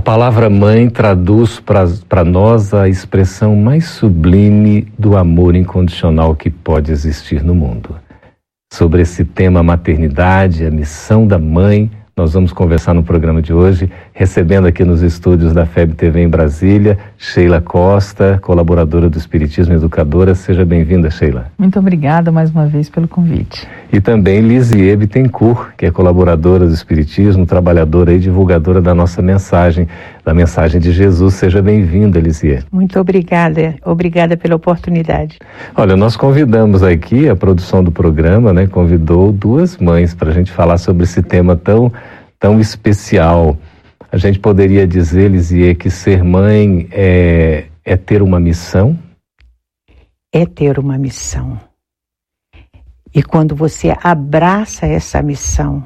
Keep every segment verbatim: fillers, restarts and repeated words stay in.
palavra mãe traduz para nós a expressão mais sublime do amor incondicional que pode existir no mundo. Sobre esse tema maternidade, a missão da mãe, nós vamos conversar no programa de hoje, recebendo aqui nos estúdios da F E B T V em Brasília, Sheila Costa, colaboradora do Espiritismo e educadora. Seja bem-vinda, Sheila. Muito obrigada mais uma vez pelo convite. E também Lisier Bittencourt, que é colaboradora do Espiritismo, trabalhadora e divulgadora da nossa mensagem, da mensagem de Jesus. Seja bem-vinda, Lisier. Muito obrigada, obrigada pela oportunidade. Olha, nós convidamos aqui, a produção do programa, né, convidou duas mães para a gente falar sobre esse tema tão, tão especial. A gente poderia dizer, Lisier, que ser mãe é, é ter uma missão? É ter uma missão. E quando você abraça essa missão,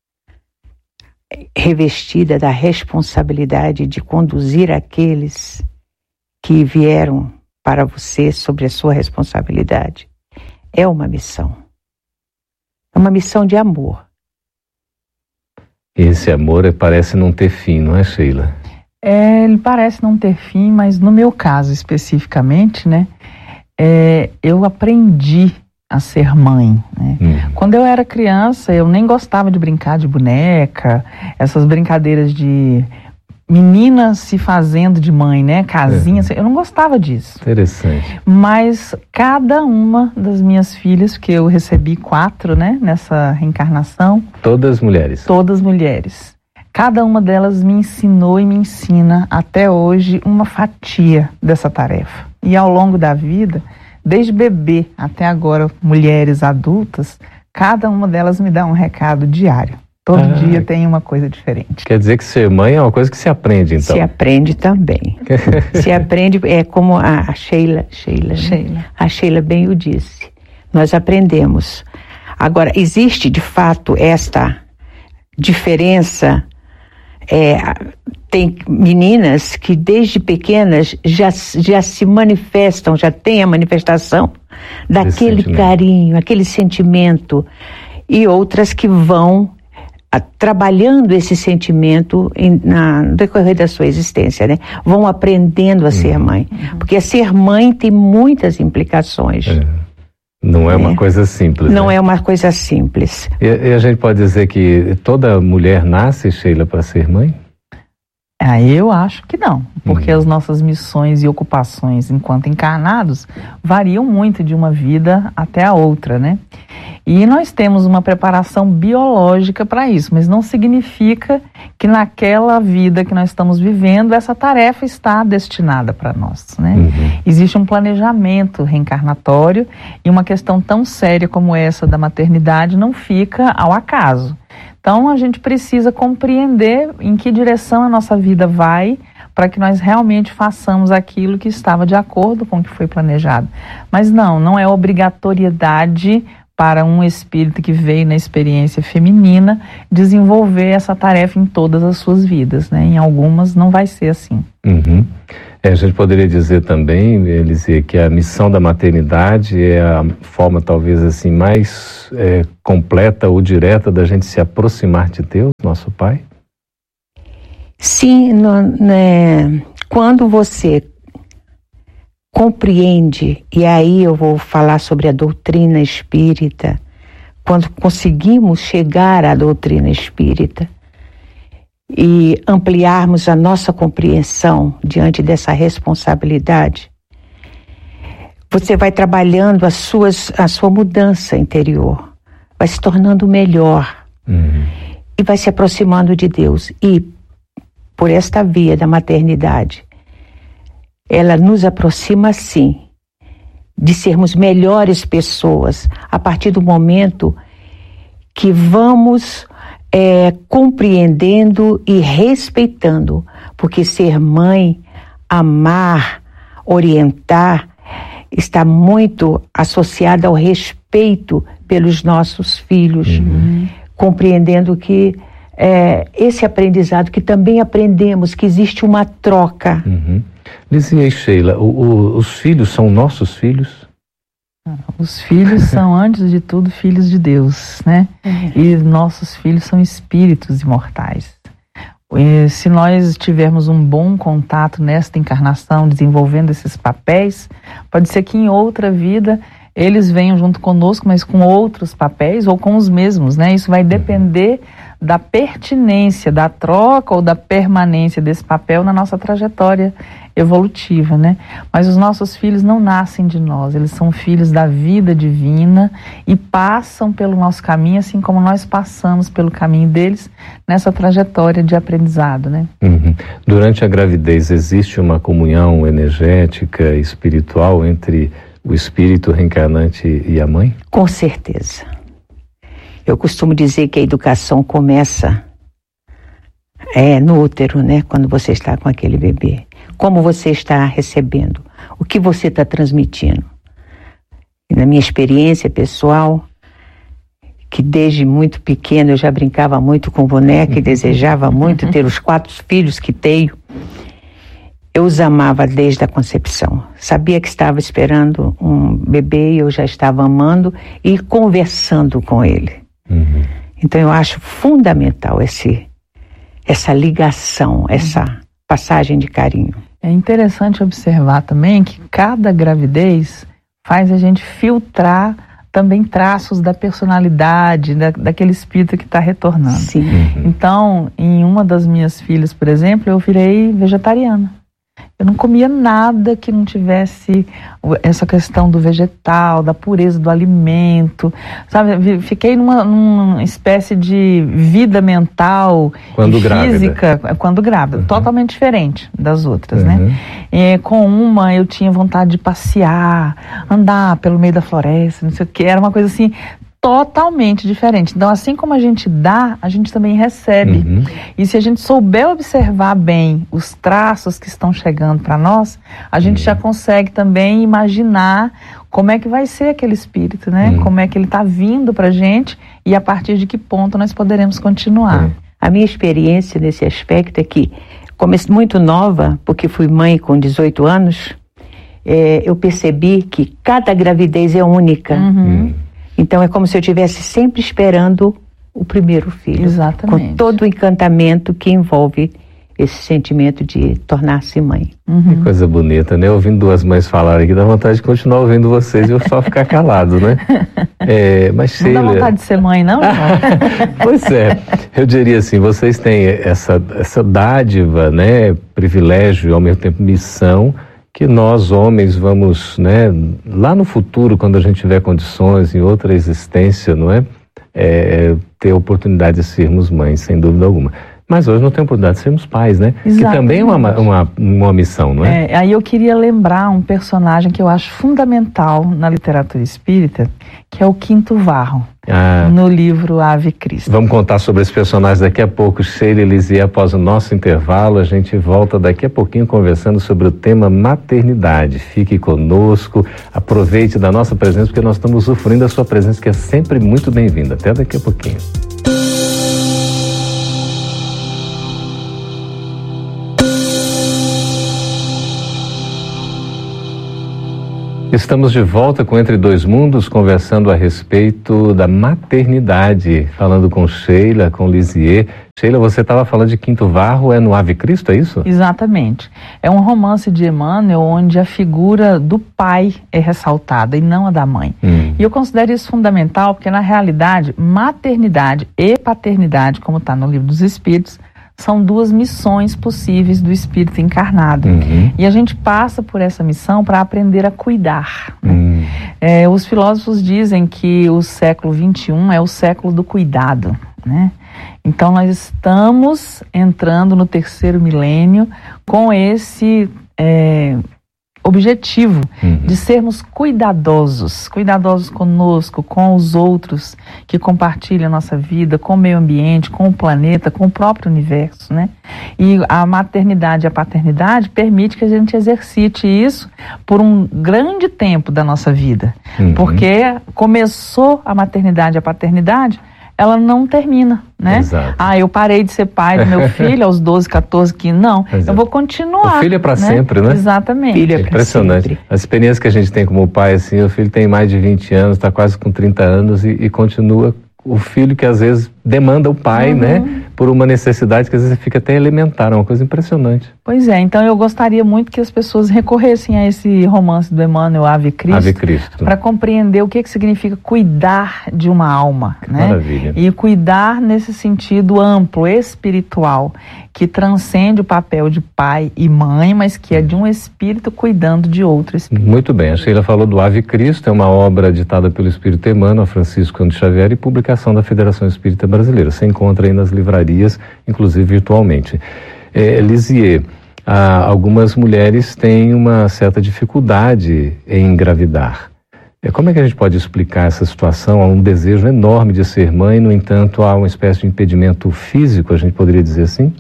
revestida da responsabilidade de conduzir aqueles que vieram para você sobre a sua responsabilidade, é uma missão. É uma missão de amor. Esse amor parece não ter fim, não é, Sheila? É, ele parece não ter fim, mas no meu caso especificamente, né, é, eu aprendi a ser mãe, né? Hum. Quando eu era criança, eu nem gostava de brincar de boneca, essas brincadeiras de meninas se fazendo de mãe, né? Casinha, é. Eu não gostava disso. Interessante. Mas cada uma das minhas filhas, que eu recebi quatro, né? Nessa reencarnação. Todas mulheres? Todas mulheres. Cada uma delas me ensinou e me ensina até hoje uma fatia dessa tarefa. E ao longo da vida, desde bebê até agora, mulheres adultas, cada uma delas me dá um recado diário. Todo ah, dia tem uma coisa diferente. Quer dizer que ser mãe é uma coisa que se aprende, então? Se aprende também. Se aprende, é como a Sheila, Sheila, Sheila. Né? A Sheila bem o disse. Nós aprendemos. Agora, existe de fato esta diferença. É, tem meninas que desde pequenas já, já se manifestam, já tem a manifestação daquele carinho, aquele sentimento, e outras que vão a, trabalhando esse sentimento em, na, no decorrer da sua existência, né? Vão aprendendo a uhum. ser mãe, uhum. porque ser mãe tem muitas implicações. É. Não é, é uma coisa simples. Não né? é uma coisa simples. E, e a gente pode dizer que toda mulher nasce, Sheila, para ser mãe? Ah, eu acho que não, porque uhum. as nossas missões e ocupações enquanto encarnados variam muito de uma vida até a outra, né? E nós temos uma preparação biológica para isso, mas não significa que naquela vida que nós estamos vivendo, essa tarefa está destinada para nós, né? Uhum. Existe um planejamento reencarnatório e uma questão tão séria como essa da maternidade não fica ao acaso. Então, a gente precisa compreender em que direção a nossa vida vai para que nós realmente façamos aquilo que estava de acordo com o que foi planejado. Mas não, não é obrigatoriedade para um espírito que veio na experiência feminina desenvolver essa tarefa em todas as suas vidas, né? Em algumas não vai ser assim. Uhum. É, a gente poderia dizer também, Elise, que a missão da maternidade é a forma talvez assim mais é, completa ou direta da gente se aproximar de Deus, nosso Pai? Sim, no, né, quando você compreende, e aí eu vou falar sobre a doutrina espírita, quando conseguimos chegar à doutrina espírita e ampliarmos a nossa compreensão diante dessa responsabilidade, você vai trabalhando as suas, a sua mudança interior, vai se tornando melhor uhum. e vai se aproximando de Deus. E por esta via da maternidade, ela nos aproxima sim de sermos melhores pessoas a partir do momento que vamos é, compreendendo e respeitando, porque ser mãe, amar, orientar, está muito associada ao respeito pelos nossos filhos, uhum. compreendendo que é, esse aprendizado que também aprendemos, que existe uma troca. Uhum. Lisier e Sheila, o, o, os filhos são nossos filhos? Os filhos são, antes de tudo, filhos de Deus, né? Uhum. E nossos filhos são espíritos imortais. E se nós tivermos um bom contato nesta encarnação, desenvolvendo esses papéis, pode ser que em outra vida eles venham junto conosco, mas com outros papéis ou com os mesmos, né? Isso vai depender da pertinência, da troca ou da permanência desse papel na nossa trajetória evolutiva, né? Mas os nossos filhos não nascem de nós, eles são filhos da vida divina e passam pelo nosso caminho, assim como nós passamos pelo caminho deles nessa trajetória de aprendizado, né? Uhum. Durante a gravidez existe uma comunhão energética, espiritual entre o espírito reencarnante e a mãe? Com certeza. Eu costumo dizer que a educação começa é, no útero, né? Quando você está com aquele bebê. Como você está recebendo? O que você está transmitindo? E na minha experiência pessoal, que desde muito pequeno eu já brincava muito com boneca e desejava muito ter os quatro filhos que tenho, eu os amava desde a concepção. Sabia que estava esperando um bebê e eu já estava amando e conversando com ele. Uhum. Então eu acho fundamental esse, essa ligação, essa passagem de carinho. É interessante observar também que cada gravidez faz a gente filtrar também traços da personalidade, da, daquele espírito que está retornando. Sim. Uhum. Então, em uma das minhas filhas, por exemplo, eu virei vegetariana. Eu não comia nada que não tivesse essa questão do vegetal, da pureza do alimento, sabe? Fiquei numa, numa espécie de vida mental quando e física, grávida. quando grávida, uhum. Totalmente diferente das outras, uhum. né? E, com uma eu tinha vontade de passear, andar pelo meio da floresta, não sei o que, era uma coisa assim totalmente diferente. Então, assim como a gente dá, a gente também recebe. Uhum. E se a gente souber observar bem os traços que estão chegando para nós, a gente uhum. já consegue também imaginar como é que vai ser aquele espírito, né? Uhum. Como é que ele está vindo para a gente e a partir de que ponto nós poderemos continuar. Uhum. A minha experiência nesse aspecto é que, comecei muito nova, porque fui mãe com dezoito anos, é, eu percebi que cada gravidez é única. Uhum. Uhum. Então é como se eu estivesse sempre esperando o primeiro filho. Exatamente. Com todo o encantamento que envolve esse sentimento de tornar-se mãe. Uhum. Que coisa bonita, né? Ouvindo duas mães falarem aqui, dá vontade de continuar ouvindo vocês e eu só ficar calado, né? É, mas Sheila... Não dá vontade de ser mãe, não? Pois é. Eu diria assim, vocês têm essa, essa dádiva, né? Privilégio e ao mesmo tempo missão, que nós homens vamos, né, lá no futuro, quando a gente tiver condições, em outra existência, não é? É ter a oportunidade de sermos mães, sem dúvida alguma. Mas hoje não tem oportunidade de sermos pais, né? Exatamente. Que também é uma, uma, uma missão, não é? é? Aí eu queria lembrar um personagem que eu acho fundamental na literatura espírita, que é o Quinto Varro, ah, no livro Ave Cristo. Vamos contar sobre esse personagem daqui a pouco, Sheila e Lisier, após o nosso intervalo. A gente volta daqui a pouquinho conversando sobre o tema maternidade. Fique conosco, aproveite da nossa presença, porque nós estamos usufruindo da sua presença, que é sempre muito bem-vinda. Até daqui a pouquinho. Estamos de volta com Entre Dois Mundos, conversando a respeito da maternidade, falando com Sheila, com Lisier. Sheila, você estava falando de Quinto Varro, é no Ave Cristo, é isso? Exatamente. É um romance de Emmanuel onde a figura do pai é ressaltada e não a da mãe. Hum. E eu considero isso fundamental porque, na realidade, maternidade e paternidade, como está no Livro dos Espíritos, são duas missões possíveis do espírito encarnado. Uhum. E a gente passa por essa missão para aprender a cuidar. Né? Uhum. É, os filósofos dizem que o século vinte e um é o século do cuidado, né? Então nós estamos entrando no terceiro milênio com esse é, objetivo uhum. de sermos cuidadosos, cuidadosos conosco, com os outros que compartilham a nossa vida, com o meio ambiente, com o planeta, com o próprio universo, né? E a maternidade e a paternidade permite que a gente exercite isso por um grande tempo da nossa vida, uhum. porque começou a maternidade e a paternidade, ela não termina, né? Exato. Ah, eu parei de ser pai do meu filho aos doze, catorze, quinze, não, exato. Eu vou continuar. O filho é para né? sempre, né? Exatamente. Filho é impressionante. Sempre. As experiências que a gente tem como pai, assim, o filho tem mais de vinte anos, está quase com trinta anos e, e continua o filho que às vezes demanda o pai, uhum. né? Por uma necessidade que às vezes fica até elementar, é uma coisa impressionante. Pois é, então eu gostaria muito que as pessoas recorressem a esse romance do Emmanuel, Ave Cristo, Ave Cristo, para compreender o que, que significa cuidar de uma alma, né? Maravilha. E cuidar nesse sentido amplo, espiritual, que transcende o papel de pai e mãe, mas que é de um espírito cuidando de outro espírito. Muito bem, a Sheila falou do Ave Cristo, é uma obra ditada pelo Espírito Emmanuel, Francisco Cândido Xavier, e publicação da Federação Espírita Brasileira. Você encontra aí nas livrarias, inclusive virtualmente. É, Lisier, ah, algumas mulheres têm uma certa dificuldade em engravidar. É, como é que a gente pode explicar essa situação? Há um desejo enorme de ser mãe, no entanto, há uma espécie de impedimento físico, a gente poderia dizer assim?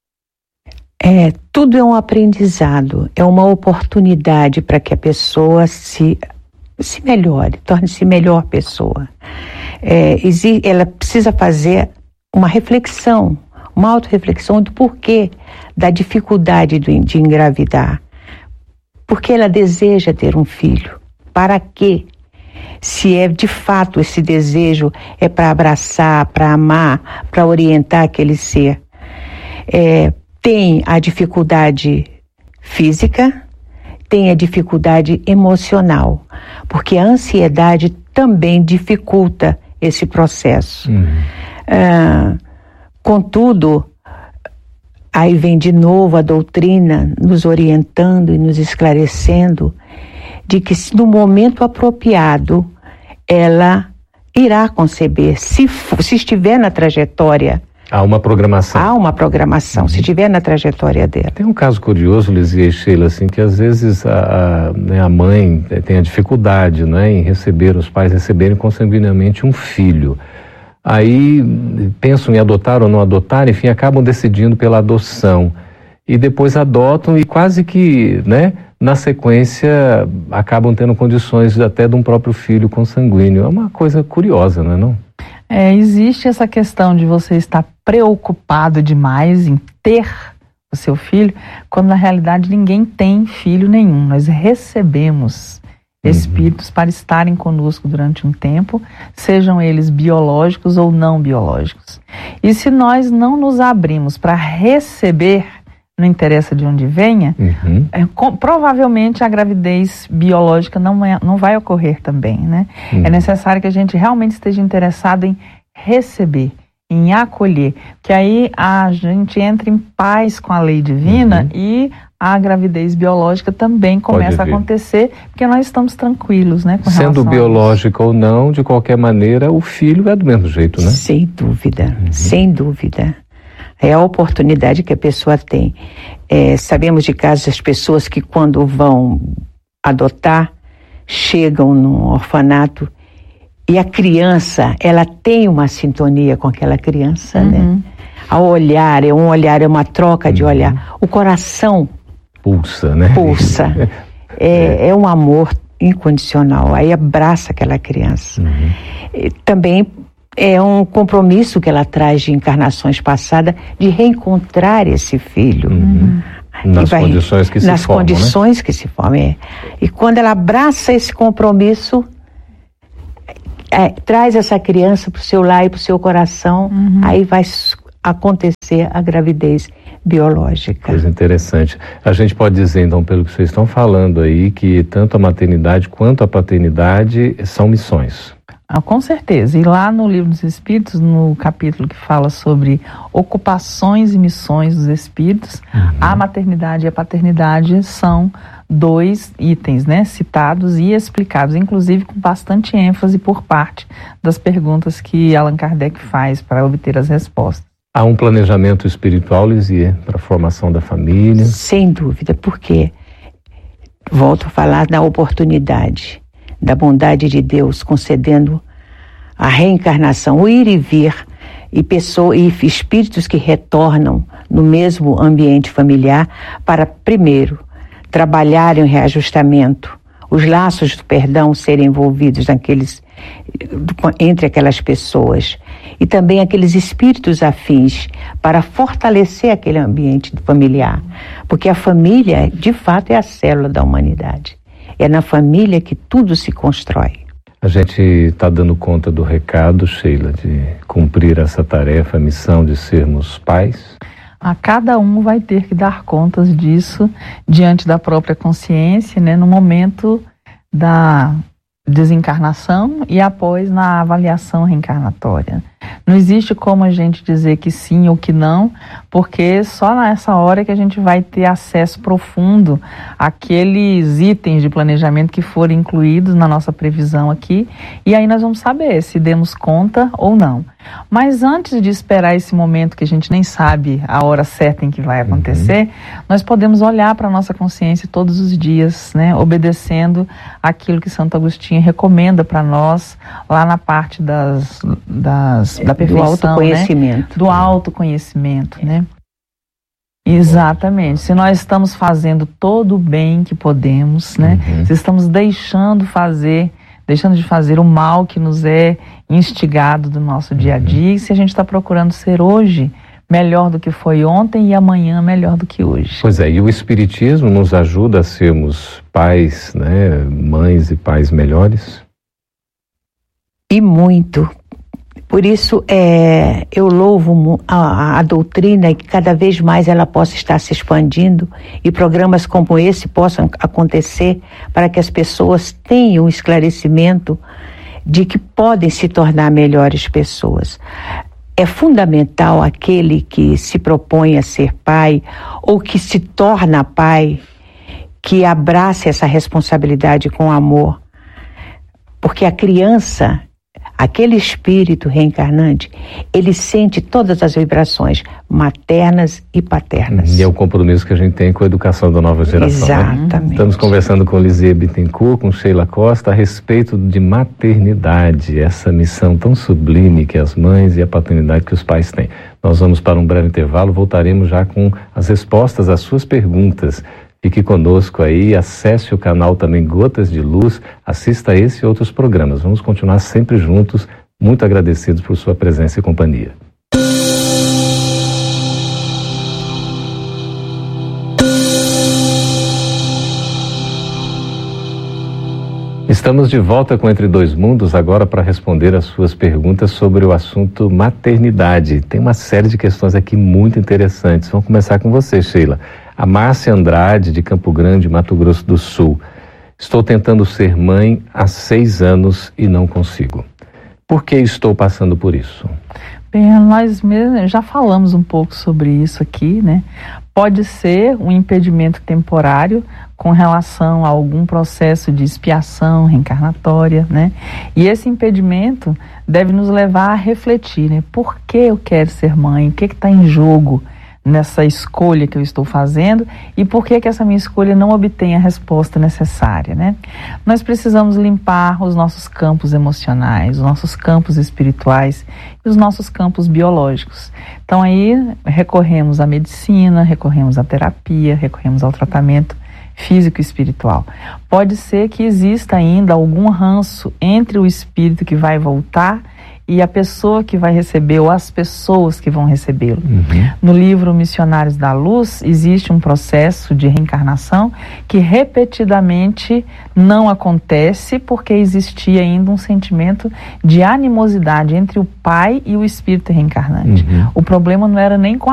É, tudo é um aprendizado, é uma oportunidade para que a pessoa se, se melhore, torne-se melhor pessoa. É, ela precisa fazer uma reflexão, uma autorreflexão do porquê da dificuldade de, de engravidar. Porque ela deseja ter um filho. Para quê? Se é de fato esse desejo é para abraçar, para amar, para orientar aquele ser. É, tem a dificuldade física, tem a dificuldade emocional, porque a ansiedade também dificulta esse processo. Uhum. Ah, contudo, aí vem de novo a doutrina nos orientando e nos esclarecendo de que no momento apropriado ela irá conceber, se, se estiver na trajetória. Há uma programação. Há uma programação, uhum. se estiver na trajetória dela. Tem um caso curioso, Lisier e Sheila, assim, que às vezes a, a, né, a mãe tem a dificuldade, né, em receber, os pais receberem consanguineamente um filho. Aí pensam em adotar ou não adotar, enfim, acabam decidindo pela adoção. E depois adotam e quase que, né, na sequência, acabam tendo condições até de um próprio filho consanguíneo. É uma coisa curiosa, não é não? É, existe essa questão de você estar preocupado demais em ter o seu filho, quando na realidade ninguém tem filho nenhum. Nós recebemos espíritos uhum. para estarem conosco durante um tempo, sejam eles biológicos ou não biológicos. E se nós não nos abrimos para receber, não interessa de onde venha, uhum. é, com, provavelmente a gravidez biológica não, é, não vai ocorrer também, né? Uhum. É necessário que a gente realmente esteja interessado em receber, em acolher, que aí a gente entra em paz com a lei divina uhum. e a gravidez biológica também começa a acontecer, porque nós estamos tranquilos, né? Com Sendo biológica ou não, de qualquer maneira, o filho é do mesmo jeito, né? Sem dúvida, uhum. sem dúvida. É a oportunidade que a pessoa tem. É, sabemos de casos das pessoas que quando vão adotar, chegam num orfanato e a criança, ela tem uma sintonia com aquela criança, uhum. né? Ao olhar, é um olhar, é uma troca de olhar. O coração pulsa, né? Pulsa. É, é um amor incondicional. Aí abraça aquela criança. Uhum. E também é um compromisso que ela traz de encarnações passadas de reencontrar esse filho. Uhum. Nas vai, condições que se nas formam, Nas condições né? que se formam, é. E quando ela abraça esse compromisso, é, traz essa criança para o seu lar e para o seu coração, uhum. aí vai acontecer a gravidez biológica. Coisa interessante. A gente pode dizer, então, pelo que vocês estão falando aí, que tanto a maternidade quanto a paternidade são missões. Ah, com certeza. E lá no Livro dos Espíritos, no capítulo que fala sobre ocupações e missões dos espíritos, uhum. a maternidade e a paternidade são dois itens, né, citados e explicados, inclusive com bastante ênfase por parte das perguntas que Allan Kardec faz para obter as respostas. Há um planejamento espiritual, Lisier, para a formação da família? Sem dúvida, porque volto a falar da oportunidade, da bondade de Deus concedendo a reencarnação, o ir e vir, e, pessoa, e espíritos que retornam no mesmo ambiente familiar para, primeiro, trabalharem o reajustamento, os laços do perdão serem envolvidos naqueles, entre aquelas pessoas, e também aqueles espíritos afins para fortalecer aquele ambiente familiar, porque a família, de fato, é a célula da humanidade. É na família que tudo se constrói. A gente está dando conta do recado, Sheila, de cumprir essa tarefa, a missão de sermos pais? A cada um vai ter que dar contas disso diante da própria consciência, né, no momento da desencarnação e após na avaliação reencarnatória. Não existe como a gente dizer que sim ou que não, porque só nessa hora que a gente vai ter acesso profundo àqueles itens de planejamento que forem incluídos na nossa previsão aqui, e aí nós vamos saber se demos conta ou não. Mas antes de esperar esse momento que a gente nem sabe a hora certa em que vai acontecer, uhum. nós podemos olhar para a nossa consciência todos os dias, né, obedecendo aquilo que Santo Agostinho recomenda para nós lá na parte das, das, da perfeição, do autoconhecimento. Né? Do autoconhecimento, né? Exatamente. Se nós estamos fazendo todo o bem que podemos, né? Uhum. Se estamos deixando fazer, deixando de fazer o mal que nos é instigado do nosso uhum. dia a dia, e se a gente está procurando ser hoje melhor do que foi ontem e amanhã melhor do que hoje. Pois é, e o Espiritismo nos ajuda a sermos pais, né, mães e pais melhores? E muito. Por isso, é, eu louvo a, a doutrina e que cada vez mais ela possa estar se expandindo e programas como esse possam acontecer para que as pessoas tenham esclarecimento de que podem se tornar melhores pessoas. É fundamental aquele que se propõe a ser pai ou que se torna pai, que abrace essa responsabilidade com amor, porque a criança, aquele espírito reencarnante, ele sente todas as vibrações maternas e paternas. E é o compromisso que a gente tem com a educação da nova geração. Exatamente. Né? Estamos conversando com Lizia Bittencourt, com Sheila Costa, a respeito de maternidade, essa missão tão sublime que as mães e a paternidade que os pais têm. Nós vamos para um breve intervalo, voltaremos já com as respostas às suas perguntas. Fique conosco aí, acesse o canal também Gotas de Luz, assista a esse e outros programas. Vamos continuar sempre juntos, muito agradecidos por sua presença e companhia. Estamos de volta com Entre Dois Mundos agora para responder as suas perguntas sobre o assunto maternidade. Tem uma série de questões aqui muito interessantes. Vamos começar com você, Sheila. A Márcia Andrade, de Campo Grande, Mato Grosso do Sul. Estou tentando ser mãe há seis anos e não consigo. Por que estou passando por isso? Bem, nós mesmos já falamos um pouco sobre isso aqui, né? Pode ser um impedimento temporário com relação a algum processo de expiação reencarnatória, né? E esse impedimento deve nos levar a refletir, né? Por que eu quero ser mãe? O que está em jogo nessa escolha que eu estou fazendo e por que que essa minha escolha não obtém a resposta necessária, né? Nós precisamos limpar os nossos campos emocionais, os nossos campos espirituais e os nossos campos biológicos. Então aí recorremos à medicina, recorremos à terapia, recorremos ao tratamento físico e espiritual. Pode ser que exista ainda algum ranço entre o espírito que vai voltar e a pessoa que vai receber, ou as pessoas que vão recebê-lo. Uhum. No livro Missionários da Luz, existe um processo de reencarnação que repetidamente não acontece porque existia ainda um sentimento de animosidade entre o pai e o espírito reencarnante. Uhum. O problema não era nem com a